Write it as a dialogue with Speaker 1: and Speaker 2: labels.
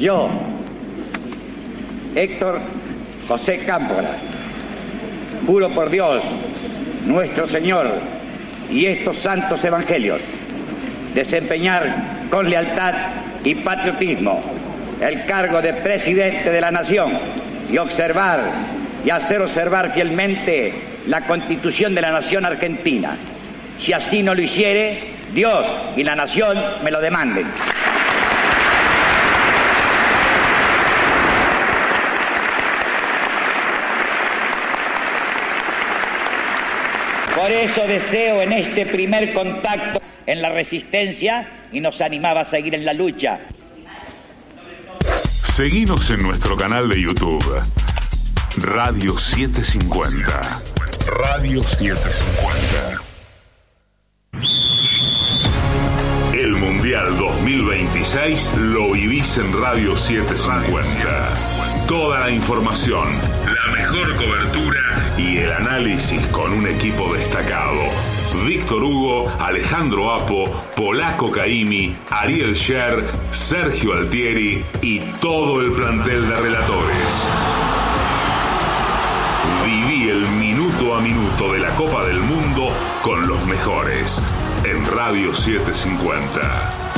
Speaker 1: Yo, Héctor José Cámpora, juro por Dios, nuestro Señor, y estos santos evangelios, desempeñar con lealtad y patriotismo el cargo de presidente de la Nación y observar y hacer observar fielmente la Constitución de la Nación Argentina. Si así no lo hiciere, Dios y la Nación me lo demanden. Por eso deseo en este primer contacto en la resistencia y nos animaba a seguir en la lucha.
Speaker 2: Seguinos en nuestro canal de YouTube, Radio 750. Radio 750. El Mundial 2026 lo vivís en Radio 750. Toda la información, la mejor cobertura y el análisis con un equipo destacado. Víctor Hugo, Alejandro Apo, Polaco Caimi, Ariel Sher, Sergio Altieri y todo el plantel de relatores. Viví el minuto a minuto de la Copa del Mundo con los mejores en Radio 750.